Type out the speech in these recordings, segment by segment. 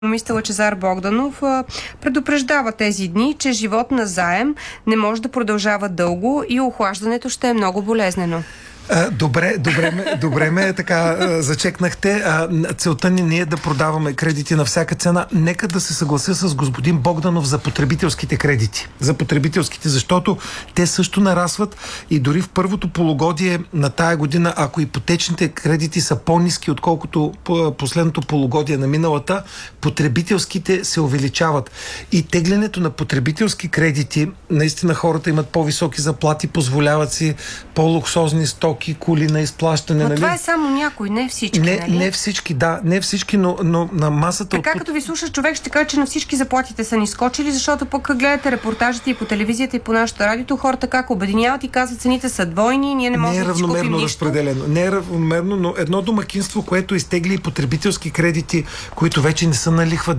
Икономиста Лъчезар Богданов предупреждава тези дни, че живот на заем не може да продължава дълго и охлаждането ще е много болезнено. Добре ме така зачекнахте. Целта ни е да продаваме кредити на всяка цена. Нека да се съглася с господин Богданов за потребителските кредити. За потребителските, защото те също нарастват и дори в първото полугодие на тая година, ако ипотечните кредити са по-ниски, отколкото последното полугодие на миналата, потребителските се увеличават. И теглянето на потребителски кредити, наистина хората имат по-високи заплати, позволяват си по-луксозни стоки, коли на изплащане. Но това е само някой, не всички, нали? Не всички, да. Не всички, но на масата... Така като ви слуша човек, ще каже, че на всички заплатите са ни скочили, защото пък гледате репортажите и по телевизията, и по нашото радиото, хората как обединяват и казват, цените са двойни и ние не можем да си купим нищо. Не е равномерно, но едно домакинство, което изтегли потребителски кредити, които вече не са на лихва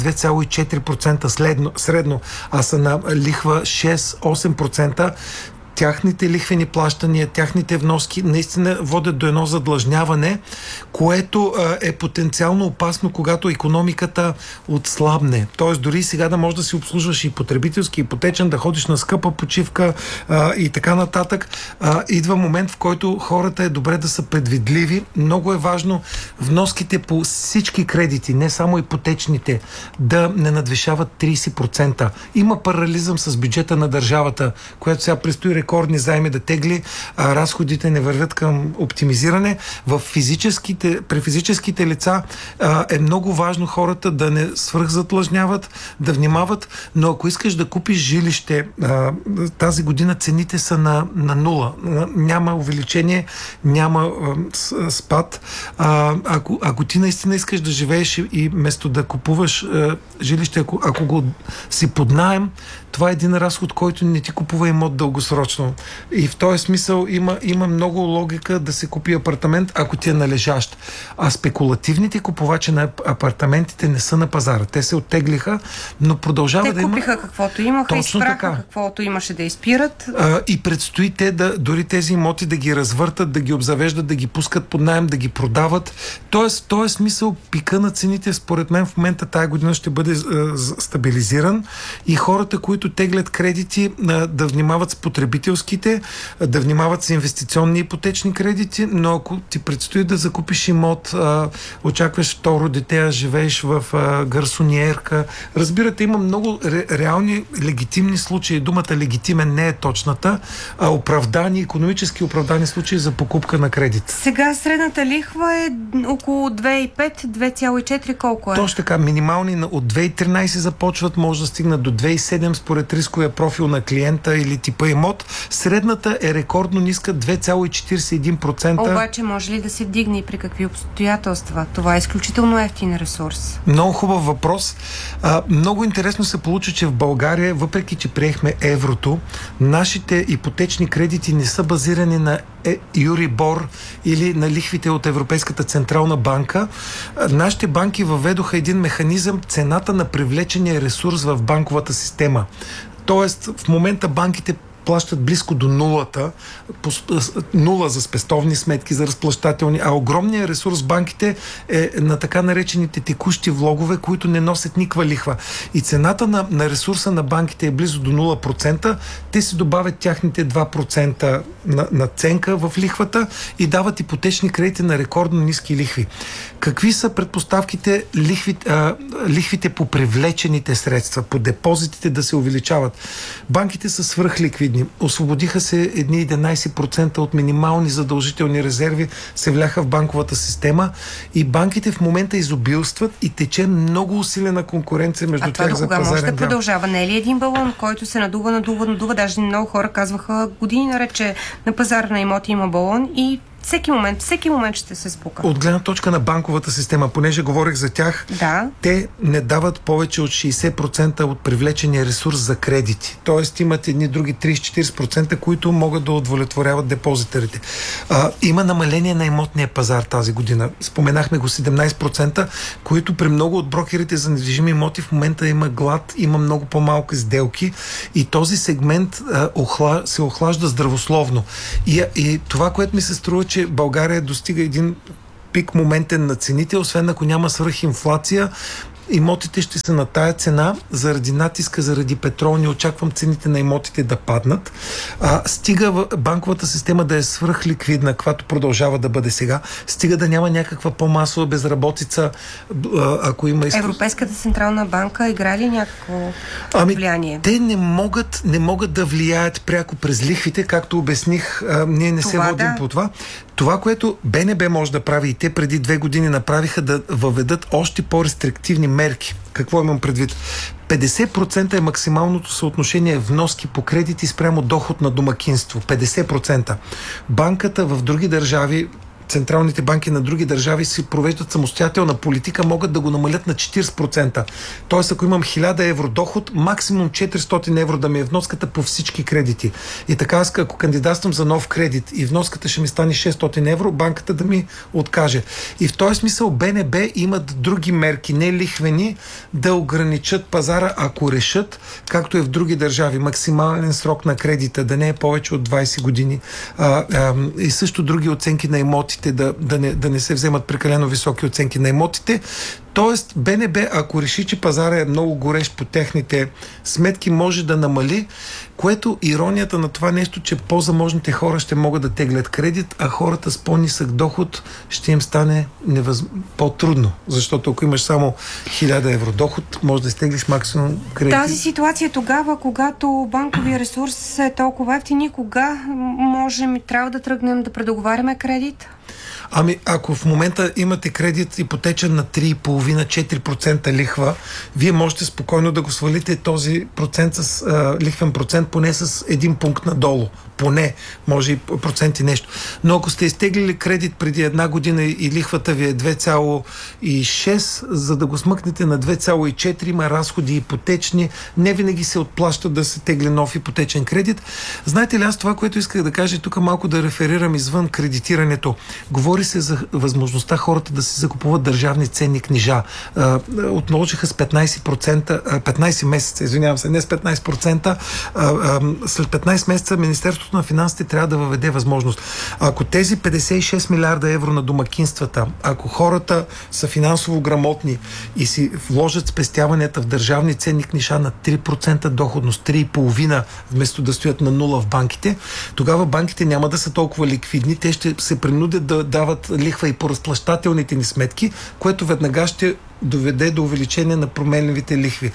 2,4% средно, а са на лихва 6-8%, тяхните лихвени плащания, тяхните вноски наистина водят до едно задлъжняване, което е потенциално опасно, когато икономиката отслабне. Тоест дори сега да можеш да си обслужваш и потребителски, ипотечен, да ходиш на скъпа почивка и така нататък. Идва момент, в който хората е добре да са предвидливи. Много е важно вноските по всички кредити, не само ипотечните, да не надвишават 30%. Има парализъм с бюджета на държавата, която сега предстои рекордни заеми да тегли, а разходите не вървят към оптимизиране. При физическите лица е много важно хората да не свръхзадлъжняват, да внимават, но ако искаш да купиш жилище, тази година цените са на нула. Няма увеличение, няма спад. Ако ти наистина искаш да живееш и вместо да купуваш жилище, ако го си под наем, това е един разход, който не ти купува имот дългосрочно. И в този смисъл има много логика да се купи апартамент, ако ти е належащ. А спекулативните купувачи на апартаментите не са на пазара. Те се оттеглиха, но продължава да има... Те купиха каквото имаха, изпраха каквото имаше да изпират. И предстои те дори тези имоти да ги развъртат, да ги обзавеждат, да ги пускат под наем, да ги продават. Тоест, в този смисъл пика на цените, според мен в момента тая година ще бъде стабилизиран и хората, които теглят кредити, да внимават с потребителските, да внимават с инвестиционни ипотечни кредити, но ако ти предстои да закупиш имот, очакваш второ дете, живееш в гарсониерка. Разбирате, има много реални, легитимни случаи. Думата легитимен не е точната, а оправдани, икономически оправдани случаи за покупка на кредит. Сега средната лихва е около 2,5, 2,4, колко е? Точно така, минимални от 2,13 започват, може да стигнат до 2,7 според рисковия профил на клиента или типа имот. Средната е рекордно ниска 2,41%. Обаче може ли да се вдигне и при какви обстоятелства? Това е изключително евтин ресурс. Много хубав въпрос. Много интересно се получи, че в България, въпреки че приехме еврото, нашите ипотечни кредити не са базирани на Юрибор или на лихвите от Европейската централна банка. Нашите банки въведоха един механизъм, цената на привлечения ресурс в банковата система. Тоест, в момента банките плащат близко до нула за спестовни сметки, за разплащателни, а огромният ресурс в банките е на така наречените текущи влогове, които не носят никаква лихва. И цената на ресурса на банките е близо до 0%, те си добавят тяхните 2% надценка в лихвата и дават ипотечни кредити на рекордно ниски лихви. Какви са предпоставките лихвите по привлечените средства, по депозитите да се увеличават? Банките са свръхликвидни. Освободиха се едни 11% от минимални задължителни резерви, се вляха в банковата система и банките в момента изобилстват и тече много усилена конкуренция между тях за пазарен дял. Може да продължава? Не е ли един балон, който се надува? Даже много хора казваха години наред, че на пазара на имоти има балон и всеки момент ще се спука. От гледна точка на банковата система, понеже говорих за тях, те не дават повече от 60% от привлечения ресурс за кредити. Тоест имат едни други 30-40%, които могат да удовлетворяват депозитарите. Има намаление на имотния пазар тази година. Споменахме го 17%, които при много от брокерите за недвижими имоти в момента има глад, има много по-малки сделки и този сегмент се охлажда здравословно. И това, което ми се струва, че България достига един пик моментен на цените, освен ако няма свръхинфлация, имотите ще са на тая цена заради натиска, заради петрол. Не очаквам цените на имотите да паднат. Стига банковата система да е свръхликвидна, каквато продължава да бъде сега. Стига да няма някаква по-масова безработица, ако има... Европейската централна банка играе ли някакво влияние? Те не могат да влияят пряко през лихвите, както обясних. Ние не се водим по това. Това, което БНБ може да прави и те преди 2 години направиха, да въведат още по-рестриктивни мерки. Какво имам предвид? 50% е максималното съотношение вноски по кредити спрямо доход на домакинство. 50%. Банката в други държави, централните банки на други държави си провеждат самостоятелна политика, могат да го намалят на 40%. Тоест, ако имам 1000 евро доход, максимум 400 евро да ми е вноската по всички кредити. И така, аз ако кандидатствам за нов кредит и вноската ще ми стане 600 евро, банката да ми откаже. И в този смисъл БНБ имат други мерки, не лихвени, да ограничат пазара, ако решат, както е в други държави, максимален срок на кредита, да не е повече от 20 години. И също други оценки на имотите, да не се вземат прекалено високи оценки на имотите. Тоест, БНБ, ако реши, че пазара е много горещ по техните сметки, може да намали, което иронията на това нещо, че по-заможните хора ще могат да теглят кредит, а хората с по-нисък доход ще им стане по-трудно. Защото ако имаш само 1000 евро доход, може да стеглиш максимум кредит. Тази ситуация тогава, когато банковия ресурс е толкова ефтин, и кога можем и трябва да тръгнем да предоговаряме кредит? Ако в момента имате кредит ипотечен на 3,5-4% лихва, вие можете спокойно да го свалите този процент с лихвен процент поне с 1 пункт надолу. Поне, може и процент и нещо. Но ако сте изтеглили кредит преди 1 година и лихвата ви е 2,6, за да го смъкнете на 2,4, има разходи ипотечни, не винаги се отплаща да се тегли нов ипотечен кредит. Знаете ли, аз това, което исках да кажа, тук малко да реферирам извън кредитирането. Говори се за възможността хората да си закупуват държавни ценни книжа. Отложиха с 15 месеца, извинявам се, не с 15%. След 15 месеца Министерството на финансите трябва да въведе възможност. Ако тези 56 милиарда евро на домакинствата, ако хората са финансово грамотни и си вложат спестяванията в държавни ценни книжа на 3% доходност, 3,5%, вместо да стоят на 0 в банките, тогава банките няма да са толкова ликвидни, те ще се принудят да дават лихва и по разплащателните ни сметки, което веднага ще доведе до увеличение на променливите лихви.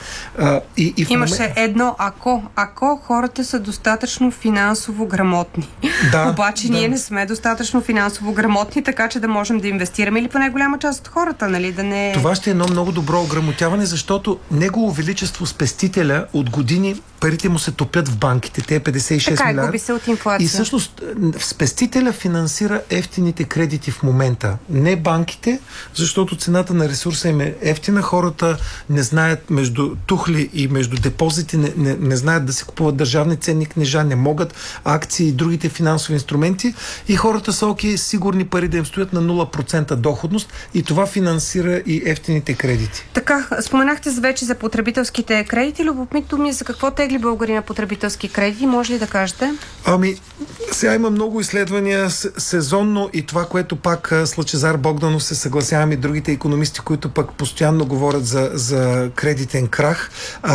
Имаше едно ако хората са достатъчно финансово грамотни. Обаче ние не сме достатъчно финансово грамотни, така че да можем да инвестираме, или поне голяма част от хората, нали? Да не... Това ще е едно много добро ограмотяване, защото Негово Величество Спестителя от години парите му се топят в банките. Те 56 милиарда. Така, губи се от инфлация. И всъщност Спестителя финансира ефтините кредити в момента. Не банките, защото цената на ресурса им е ефтина. Хората не знаят между тухли и между депозити, не знаят да се купуват държавни ценни книжа, не могат акции и другите финансови инструменти и хората са сигурни пари да им стоят на 0% доходност и това финансира и ефтините кредити. Така, споменахте вече за потребителските кредити. Любопитно ми е за какво тегли българина потребителски кредити. Може ли да кажете? Сега има много изследвания сезонно и това, което пак с Лъчезар Богданов се съгласяваме и другите икономисти, които пък постоянно говорят за кредитен крах.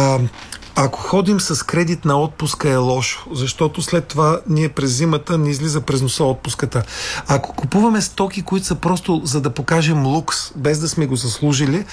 Ако ходим с кредит на отпуска е лошо, защото след това ние през зимата не излиза през носа отпуската. Ако купуваме стоки, които са просто за да покажем лукс, без да сме го заслужили,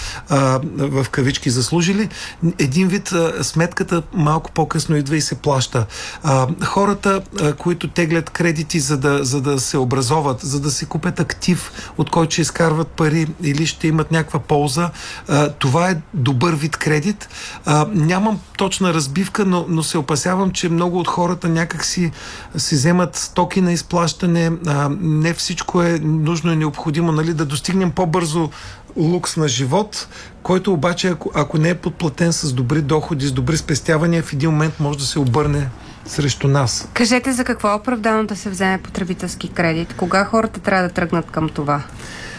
в кавички заслужили, един вид сметката малко по-късно идва и се плаща. Хората, които теглят кредити за да се образоват, за да си купят актив, от който ще изкарват пари или ще имат някаква полза, това е добър вид кредит. Нямам точна разбивка, но се опасявам, че много от хората някак си вземат стоки на изплащане. Не всичко е нужно и необходимо, нали, да достигнем по-бързо лукс на живот, който обаче, ако не е подплатен с добри доходи, с добри спестявания, в един момент може да се обърне срещу нас. Кажете, за какво е оправдано да се вземе потребителски кредит? Кога хората трябва да тръгнат към това?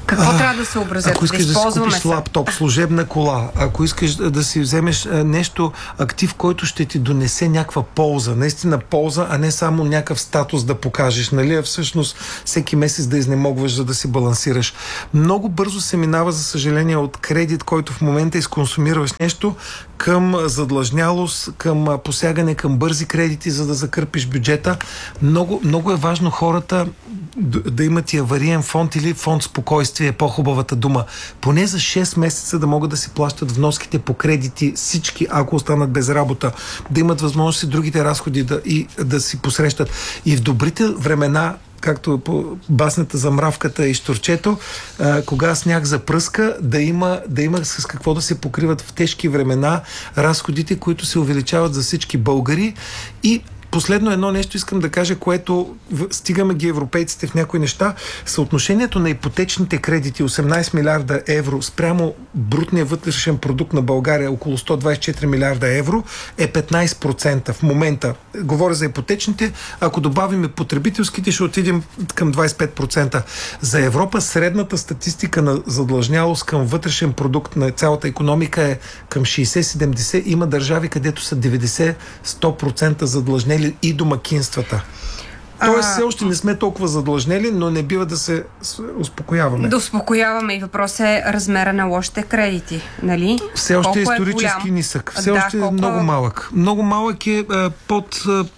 Какво трябва да се образят? Ако искаш да си купиш лаптоп, служебна кола, ако искаш да си вземеш нещо, актив, който ще ти донесе някаква полза, наистина полза, а не само някакъв статус да покажеш, нали? А всъщност всеки месец да изнемогваш, за да си балансираш. Много бързо се минава, за съжаление, от кредит, който в момента изконсумираш нещо, към задлъжнялост, към посягане към бързи кредити, за да закърпиш бюджета. Много е важно хората да имат и авариен фонд или фонд спокойствие, е по-хубавата дума. Поне за 6 месеца да могат да си плащат вноските по кредити всички, ако останат без работа, да имат възможност и другите разходи да си посрещат. И в добрите времена, както по басната за мравката и щурчето, кога сняг запръска, да има с какво да се покриват в тежки времена разходите, които се увеличават за всички българи. И последно едно нещо искам да кажа, което стигаме ги европейците в някои неща. Съотношението на ипотечните кредити 18 милиарда евро спрямо брутния вътрешен продукт на България около 124 милиарда евро е 15% в момента. Говоря за ипотечните. Ако добавим потребителските, ще отидем към 25%. За Европа средната статистика на задлъжнялост към вътрешен продукт на цялата икономика е към 60-70. Има държави, където са 90-100% задлъжнели и домакинствата. Тоест, все още не сме толкова задлъжнели, но не бива да се успокояваме. Да успокояваме и въпрос е размера на лошите кредити, нали? Все още е исторически нисък. Все още е много малък. Много малък е под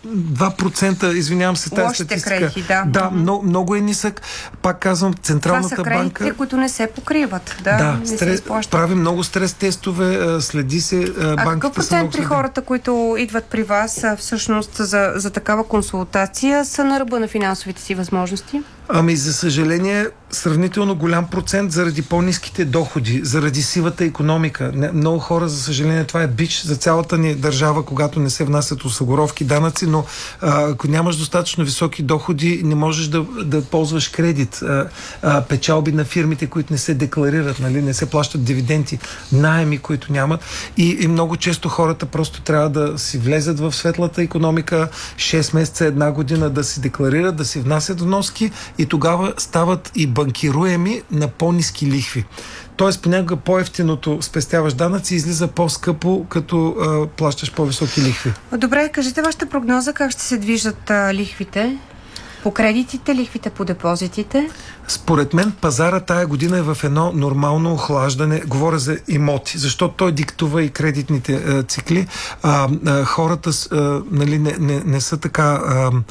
2%, извинявам се, тази статистика. Кредити, да. Да, много е нисък. Пак казвам, Централната банка... Това са кредитите, които не се покриват. Прави много стрес тестове, следи се банките. А какъв процент при хората, които идват при вас всъщност за такава консултация, са на ръба на финансовите си възможности? Ами, за съжаление, сравнително голям процент заради по-ниските доходи, заради сивата икономика. Много хора, за съжаление, това е бич за цялата ни държава, когато не се внасят осигуровки, данъци, но ако нямаш достатъчно високи доходи, не можеш да ползваш кредит. Печалби на фирмите, които не се декларират, нали, не се плащат дивиденти, наеми, които нямат. И много често хората просто трябва да си влезат в светлата икономика, 6 месеца, една година да си декларират, да си внасят вноски и тогава стават и банкируеми на по-ниски лихви. Тоест, понякога по-ефтиното спестяваш данъци излиза по-скъпо, като плащаш по-високи лихви. Добре, кажете вашата прогноза, как ще се движат лихвите? По кредитите, лихвите по депозитите? Според мен пазара тая година е в едно нормално охлаждане. Говоря за имоти, защото той диктува и кредитните цикли. Хората нали, не са така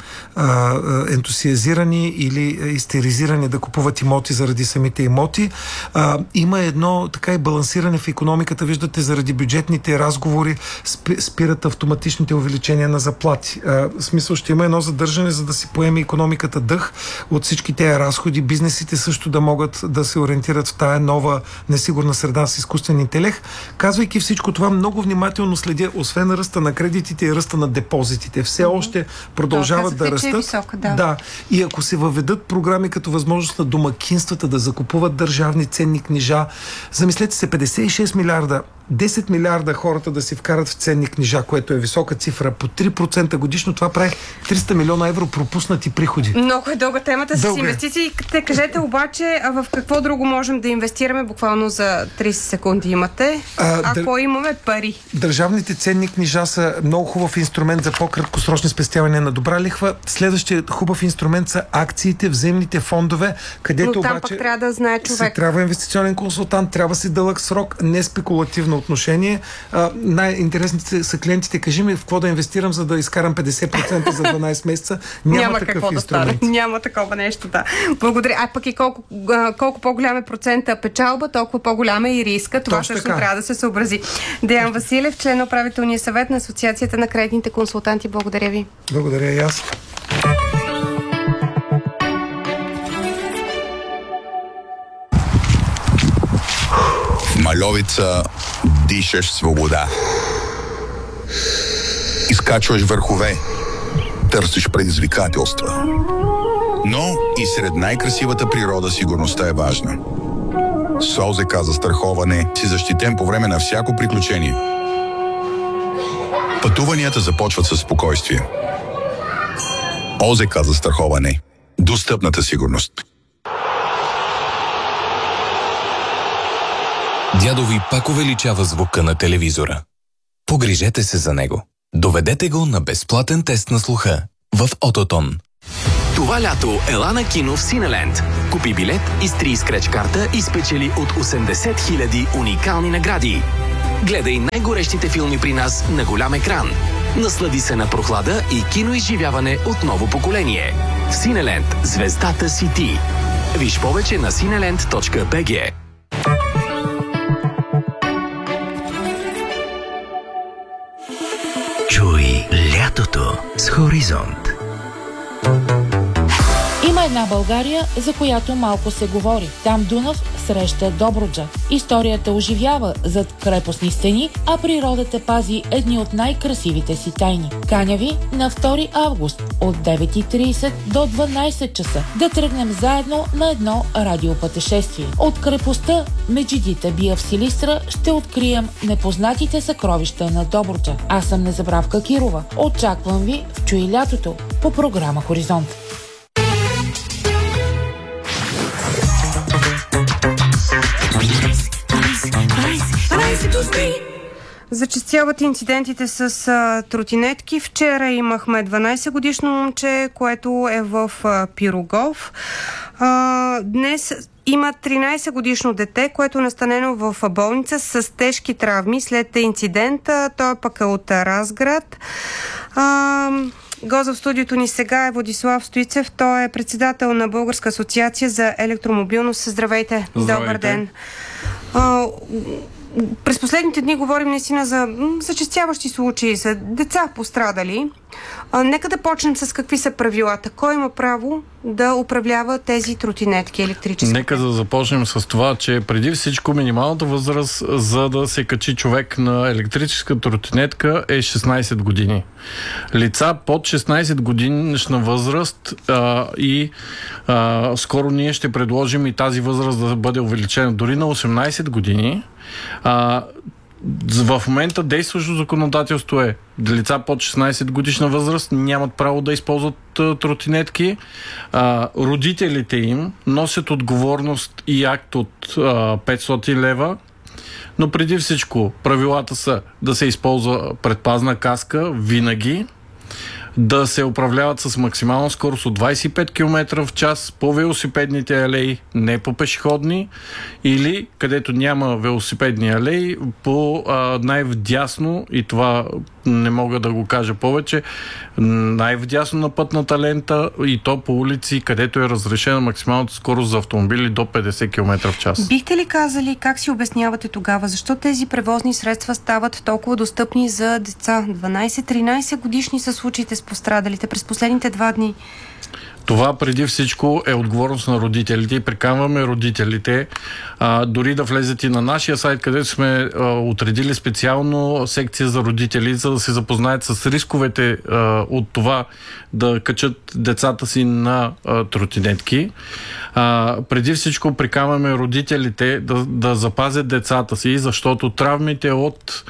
ентусиазирани или истеризирани да купуват имоти заради самите имоти. Има едно така и балансиране в икономиката. Виждате, заради бюджетните разговори спират автоматичните увеличения на заплати. В смисъл, ще има едно задържане, за да си поеме икономиката дъх от всички тези разходи. Бизнесите също да могат да се ориентират в тая нова несигурна среда с изкуствен интелект. Казвайки всичко това, много внимателно следя, освен ръста на кредитите и ръста на депозитите. Все още продължават да растат. Висока, да. И ако се въведат програми като възможност на домакинствата да закупуват държавни ценни книжа, замислете се, 56 милиарда, 10 милиарда хората да си вкарат в ценни книжа, което е висока цифра, по 3% годишно, това прави 300 милиона евро пропуснати приходи. Много е дълга темата с инвестиции. Кажете обаче, в какво друго можем да инвестираме? Буквално за 30 секунди имате. Ако имаме пари. Държавните ценни книжа са много хубав инструмент за по-краткосрочни спестявания на добра лихва. Следващият хубав инструмент са акциите, взаимните фондове, където но там обаче пък трябва да знае човек. Трябва инвестиционен консултант, трябва си дълъг срок, не спекулативно отношение. Най-интересните са клиентите. Кажи ми в какво да инвестирам, за да изкарам 50% за 12 месеца. Няма такъв инструмент. Няма такова нещо, да. Благодаря. А пък и колко по-голям е процента печалба, толкова по-голям е и риска. Това също трябва да се съобрази. Деян Василев, член на управителния съвет на Асоциацията на кредитните консултанти. Благодаря ви. Благодаря и аз. Мальовица дишаш свобода. Изкачваш върхове. Търсиш предизвикателства. Но и сред най-красивата природа сигурността е важна. С ОЗК застраховане си защитен по време на всяко приключение. Пътуванията започват със спокойствие. ОЗК застраховане. Достъпната сигурност. Дядо ви пак увеличава звука на телевизора. Погрижете се за него. Доведете го на безплатен тест на слуха в Ототон. Това лято ела на кино в Синеленд. Купи билет, изтри скреч карта и спечели от 80 000 уникални награди. Гледай най-горещите филми при нас на голям екран. Наслади се на прохлада и киноизживяване от ново поколение. В Синеленд звездата си ти. Виж повече на cineland.bg. Чуй лятото с Хоризонт. Има една България, за която малко се говори. Там Дунав среща Добруджа. Историята оживява зад крепостни стени, а природата пази едни от най-красивите си тайни. Каня ви на 2 август от 9:30 до 12 часа да тръгнем заедно на едно радиопътешествие. От крепостта Меджидите бия в Силистра ще открием непознатите съкровища на Добруджа. Аз съм Незабравка Кирова. Очаквам ви в Чуй лятото по програма Хоризонт. Зачестяват инцидентите с тротинетки. Вчера имахме 12-годишно момче, което е в Пирогов. Днес има 13-годишно дете, което е настанено в болница с тежки травми след инцидента. Той пък е от Разград. Гост в студиото ни сега е Владислав Стоицев. Той е председател на Българска асоциация за електромобилност. Здравейте! Добър ден! През последните дни говорим наистина за зачестяващи случаи, за деца пострадали. Нека да почнем с какви са правилата. Кой има право да управлява тези тротинетки електрически? Нека да започнем с това, че преди всичко минималната възраст за да се качи човек на електрическа тротинетка е 16 години. Лица под 16 годишна възраст скоро ние ще предложим и тази възраст да бъде увеличена дори на 18 години. В момента действащо законодателство е лица под 16 годишна възраст нямат право да използват тротинетки. Родителите им носят отговорност и акт от 500 лева. Но преди всичко правилата са да се използва предпазна каска винаги, да се управляват с максимална скорост от 25 км в час по велосипедните алеи, не по пешеходни, или където няма велосипедни алеи, по най-вдясно, и това не мога да го кажа повече, най-вдясно на пътната лента, и то по улици, където е разрешена максималната скорост за автомобили до 50 км в час. Бихте ли казали как си обяснявате тогава, защо тези превозни средства стават толкова достъпни за деца? 12-13 годишни са случаите с пострадалите през последните 2 дни. Това преди всичко е отговорност на родителите и приканваме родителите дори да влезете на нашия сайт, където сме отредили специално секция за родители, за да се запознаят с рисковете от това да качат децата си на тротинетки. Преди всичко приканваме родителите да запазят децата си, защото травмите от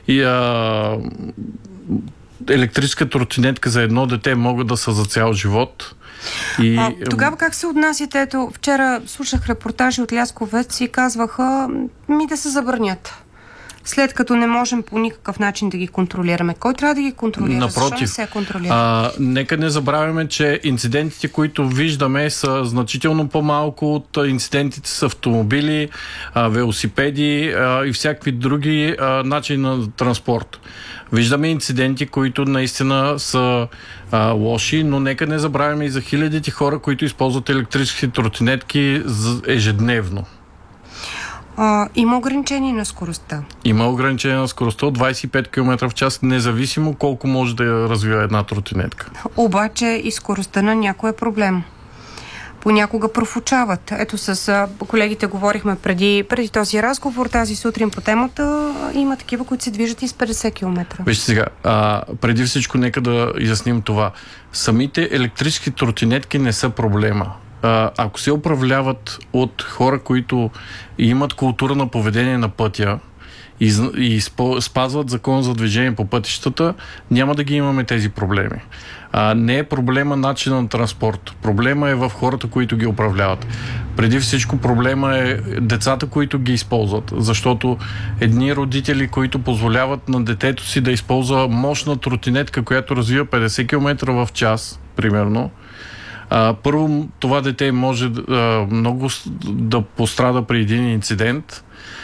електрическа тротинетка за едно дете могат да са за цял живот. Тогава как се отнасяте? Ето, вчера слушах репортажи от Лясковец и казваха да се забранят. След като не можем по никакъв начин да ги контролираме. Кой трябва да ги контролира? Напротив, защо не се контролира? Нека не забравяме, че инцидентите, които виждаме, са значително по-малко от инцидентите с автомобили, велосипеди и всякакви други начини на транспорт. Виждаме инциденти, които наистина са лоши, но нека не забравяме и за хилядите хора, които използват електрически тротинетки ежедневно. Има ограничение на скоростта? Има ограничение на скоростта от 25 км в час, независимо колко може да я развива една тротинетка. Обаче и скоростта на някой е проблем. Понякога профучават. Ето с колегите говорихме преди този разговор, тази сутрин по темата. Има такива, които се движат и с 50 км. Вижте сега, преди всичко нека да изясним това. Самите електрически тротинетки не са проблема. Ако се управляват от хора, които имат култура на поведение на пътя и спазват закон за движение по пътищата, няма да ги имаме тези проблеми. Не е проблема начина на транспорт. Проблема е в хората, които ги управляват. Преди всичко проблема е децата, които ги използват. Защото едни родители, които позволяват на детето си да използва мощна тротинетка, която развива 50 км в час, примерно, първо, това дете може много да пострада при един инцидент.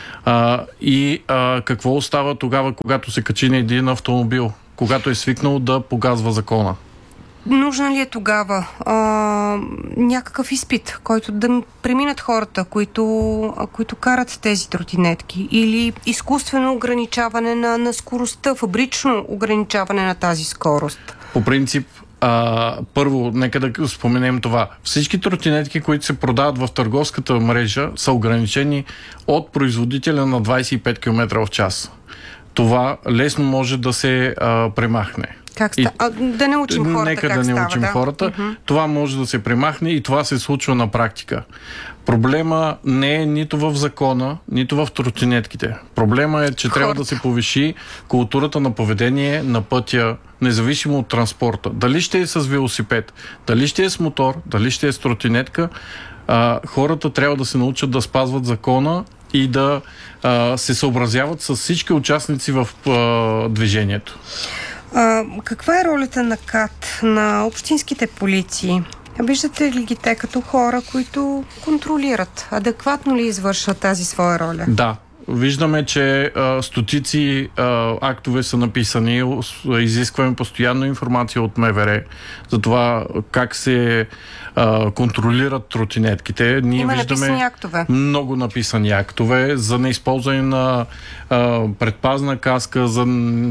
Какво остава тогава, когато се качи на един автомобил, когато е свикнал да погазва закона? Нужна ли е тогава някакъв изпит, който да преминат хората, които карат тези тротинетки, или изкуствено ограничаване на скоростта, фабрично ограничаване на тази скорост? По принцип, първо, нека да споменем това. Всички тротинетки, които се продават в търговската мрежа, са ограничени от производителя на 25 км в час. Това лесно може да се премахне. Да не учим хората нека как да не учим хората. Това може да се премахне и това се случва на практика. Проблема не е нито в закона, нито в тротинетките. Проблема е, че трябва да се повиши културата на поведение на пътя, независимо от транспорта. Дали ще е с велосипед, дали ще е с мотор, дали ще е с тротинетка, хората трябва да се научат да спазват закона и да се съобразяват с всички участници в движението. Каква е ролята на КАТ, на общинските полиции? Виждате ли ги те като хора, които контролират? Адекватно ли извършват тази своя роля? Да. Виждаме, че стотици актове са написани, изискваме постоянно информация от МВР за това как се контролират тротинетките. Ние виждаме много написани актове за неизползване на предпазна каска, за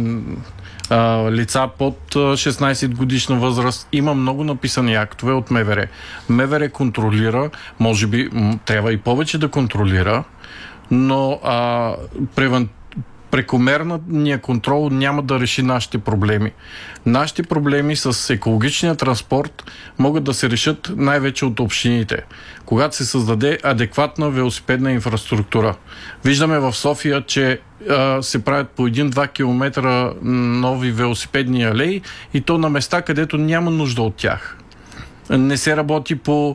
лица под 16 годишна възраст. Има много написани актове от МВР. МВР контролира, може би трябва и повече да контролира, но прекомерният контрол няма да реши нашите проблеми. Нашите проблеми с екологичния транспорт могат да се решат най-вече от общините, когато се създаде адекватна велосипедна инфраструктура. Виждаме в София, че се правят по 1-2 км нови велосипедни алеи и то на места, където няма нужда от тях. Не се работи по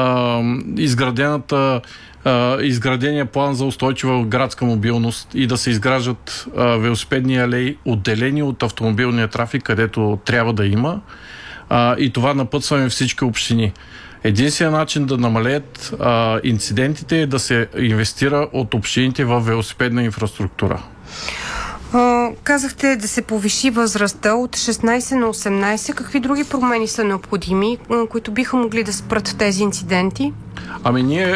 изградения план за устойчива градска мобилност и да се изграждат велосипедни алеи, отделени от автомобилния трафик, където трябва да има. И това напътстваме всички общини. Единственият начин да намалеят инцидентите е да се инвестира от общините в велосипедна инфраструктура. Казахте да се повиши възрастта от 16 на 18. Какви други промени са необходими, които биха могли да спрат тези инциденти? Ние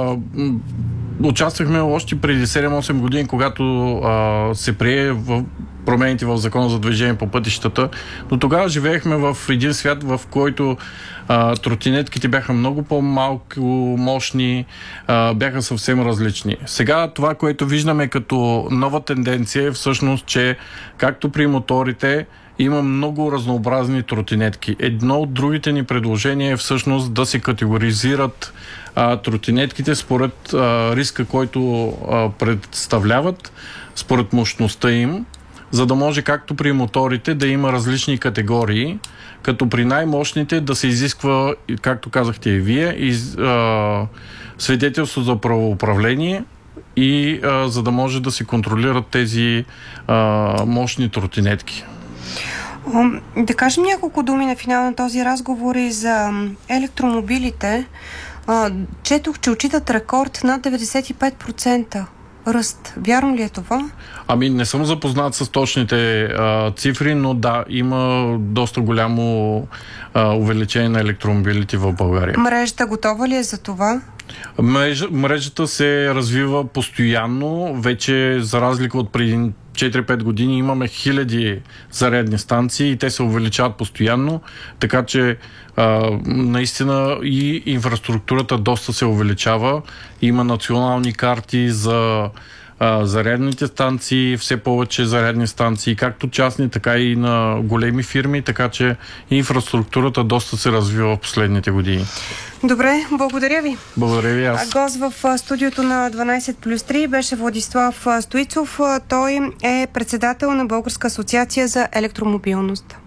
участвахме още преди 7-8 години, когато се прие в промените в закона за движение по пътищата, но тогава живеехме в един свят, в който тротинетките бяха много по-малко мощни, бяха съвсем различни. Сега това, което виждаме като нова тенденция е всъщност, че както при моторите има много разнообразни тротинетки. Едно от другите ни предложения е всъщност да се категоризират тротинетките според риска, който представляват, според мощността им, за да може както при моторите да има различни категории, като при най-мощните да се изисква, както казахте и вие, свидетелство за правоуправление и за да може да се контролират тези мощни тротинетки. Да кажем няколко думи на финал на този разговор и за електромобилите. Четох, че отчитат рекорд над 95% ръст. Вярно ли е това? Не съм запознат с точните цифри, но да, има доста голямо увеличение на електромобилите в България. Мрежата готова ли е за това? Мрежата се развива постоянно. Вече, за разлика от преди 4-5 години, имаме хиляди зарядни станции и те се увеличават постоянно, така че наистина и инфраструктурата доста се увеличава. Има национални карти за зарядните станции, все повече зарядни станции, както частни, така и на големи фирми, така че инфраструктурата доста се развива в последните години. Добре, благодаря ви. Благодаря ви аз. Гост в студиото на 12+3 беше Владислав Стоицов. Той е председател на Българска асоциация за електромобилност.